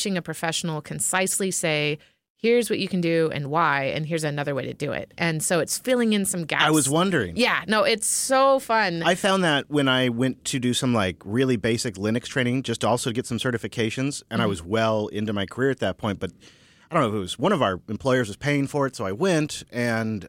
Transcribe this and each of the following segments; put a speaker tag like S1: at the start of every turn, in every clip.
S1: watching a professional concisely say, here's what you can do and why, and here's another way to do it. And so it's filling in some gaps.
S2: I was wondering.
S1: Yeah, no, it's so fun.
S2: I found that when I went to do some like really basic Linux training, just to also get some certifications, and I was well into my career at that point, but I don't know if it was one of our employers was paying for it, so I went, and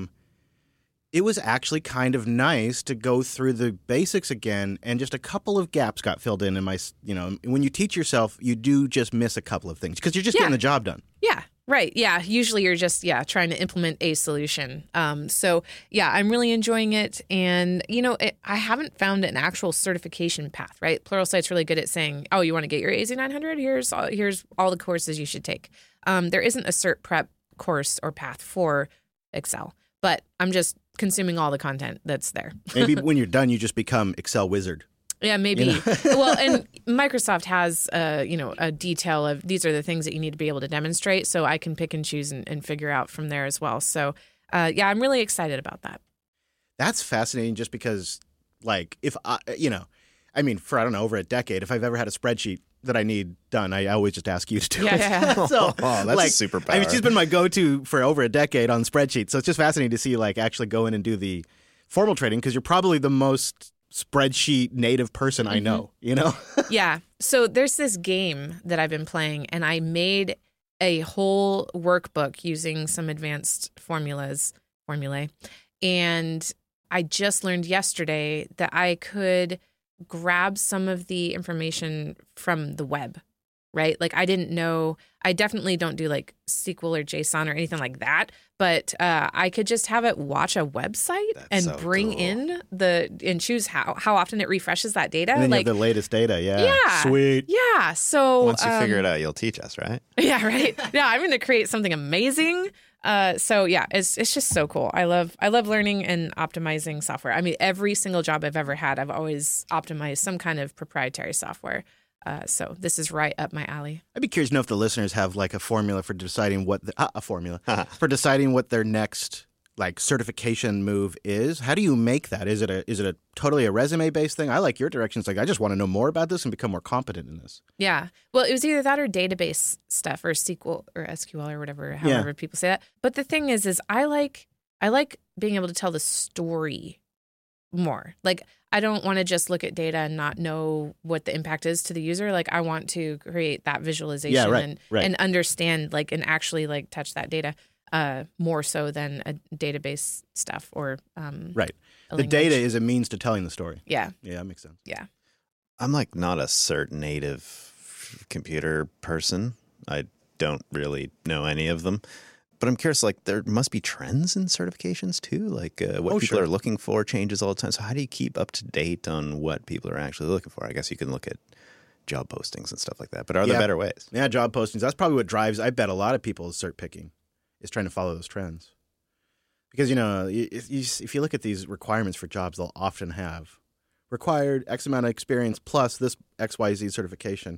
S2: it was actually kind of nice to go through the basics again, and just a couple of gaps got filled in my, when you teach yourself, you do just miss a couple of things because you're just getting the job done.
S1: Yeah. Right. Yeah. Usually you're just, trying to implement a solution. So, I'm really enjoying it. And, I haven't found an actual certification path, right? Pluralsight's really good at saying, oh, you want to get your AZ900? Here's all the courses you should take. There isn't a cert prep course or path for Excel, but I'm just consuming all the content that's there.
S2: Maybe when you're done, you just become Excel wizard.
S1: Yeah, maybe. Well, and Microsoft has, a detail of these are the things that you need to be able to demonstrate. So I can pick and choose and figure out from there as well. So, I'm really excited about that.
S2: That's fascinating just because, like, if I, for, I don't know, over a decade, if I've ever had a spreadsheet that I need done, I always just ask you to do it.
S1: Yeah.
S2: So,
S3: that's a superpower.
S2: She's been my go-to for over a decade on spreadsheets. So it's just fascinating to see, like, actually go in and do the formal trading because you're probably the most spreadsheet native person I know,
S1: Yeah. So there's this game that I've been playing, and I made a whole workbook using some advanced formulae. And I just learned yesterday that I could grab some of the information from the web, right? Like I didn't know, I definitely don't do like SQL or JSON or anything like that, but I could just have it watch a website and bring in and choose how often it refreshes that data.
S2: And then
S1: like
S2: you have the latest data. Yeah. Sweet.
S1: Yeah. So
S3: once you figure it out, you'll teach us, right?
S1: Yeah. Right. Yeah. I'm going to create something amazing. It's just so cool. I love learning and optimizing software. I mean, every single job I've ever had, I've always optimized some kind of proprietary software. So this is right up my alley.
S2: I'd be curious to know if the listeners have like a formula for deciding what for deciding what their next like certification move is. How do you make that? Is it a totally a resume based thing? I like your directions. Like I just want to know more about this and become more competent in this.
S1: Yeah. Well, it was either that or database stuff or SQL or SQL or whatever, however people say that. But the thing is I like being able to tell the story more. Like I don't want to just look at data and not know what the impact is to the user. Like I want to create that visualization and understand like and actually like touch that data more so than a database stuff or
S2: the data is a means to telling the story.
S1: Yeah.
S2: Yeah, that makes sense.
S1: Yeah.
S3: I'm like not a cert native computer person. I don't really know any of them. But I'm curious, like, there must be trends in certifications, too? Like, what people are looking for changes all the time. So how do you keep up to date on what people are actually looking for? I guess you can look at job postings and stuff like that. But are there better ways?
S2: Yeah, job postings. That's probably what drives, I bet, a lot of people's cert picking is trying to follow those trends. Because, if you look at these requirements for jobs, they'll often have required X amount of experience plus this XYZ certification.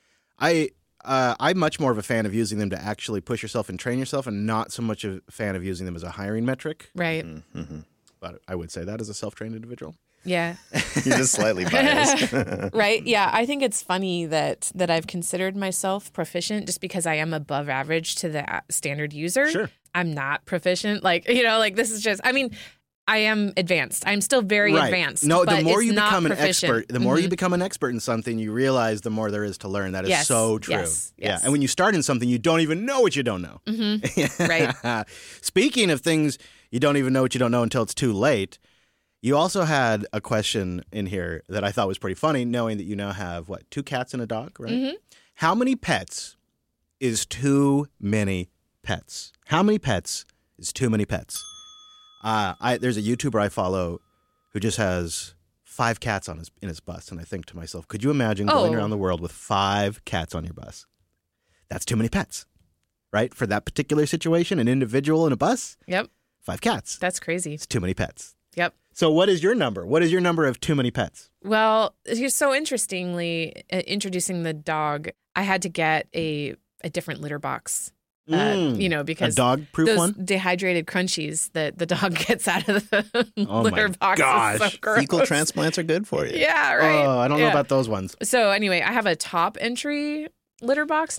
S2: I'm much more of a fan of using them to actually push yourself and train yourself and not so much a fan of using them as a hiring metric.
S1: Right.
S2: Mm-hmm. But I would say that as a self-trained individual.
S1: Yeah.
S3: You're just slightly biased.
S1: Right. Yeah. I think it's funny that I've considered myself proficient just because I am above average to the standard user.
S2: Sure.
S1: I'm not proficient. Like, this is just, I am advanced. I'm still very advanced.
S2: No,
S1: but
S2: the more you become an
S1: proficient.
S2: expert, the more you become an expert in something, you realize the more there is to learn. That is so true.
S1: Yes.
S2: Yeah. And when you start in something, you don't even know what you don't know.
S1: Mm-hmm. Right.
S2: Speaking of things you don't even know what you don't know until it's too late, you also had a question in here that I thought was pretty funny, knowing that you now have, 2 cats and a dog, right?
S1: Mm-hmm.
S2: How many pets is too many pets? How many pets is too many pets? There's a YouTuber I follow who just has 5 cats in his bus, and I think to myself, could you imagine going around the world with 5 cats on your bus? That's too many pets, right? For that particular situation, an individual in a bus?
S1: Yep.
S2: 5 cats.
S1: That's crazy.
S2: It's too many pets.
S1: Yep.
S2: So what is your number? What is your number of too many pets?
S1: Well, so interestingly, introducing the dog, I had to get a different litter box. Because
S2: a dog-proof
S1: those
S2: one?
S1: Dehydrated crunchies that the dog gets out of the litter
S2: my
S1: box
S2: gosh.
S1: is so gross.
S3: Fecal transplants are good for you.
S1: Yeah, right.
S2: Oh, I don't know about those ones.
S1: So anyway, I have a top entry litter box